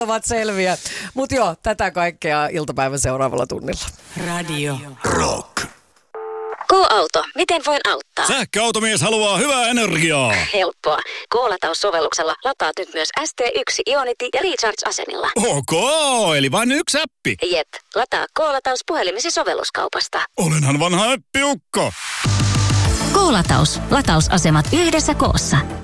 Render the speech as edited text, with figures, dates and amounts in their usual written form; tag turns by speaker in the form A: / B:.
A: ovat selviä. Mutta joo, tätä kaikkea iltapäivän seuraavalla tunnilla.
B: Radio
C: Rock.
D: K-auto, miten voin auttaa?
C: Sähköautomies haluaa hyvää energiaa.
D: Helppoa. K-lataussovelluksella lataat nyt myös ST1, Ionity ja Recharge-asemilla.
C: Ok, eli vain yksi appi.
D: Jep, lataa K-lataus puhelimesi sovelluskaupasta.
C: Olenhan vanha äppiukko.
D: K-lataus. Latausasemat yhdessä koossa.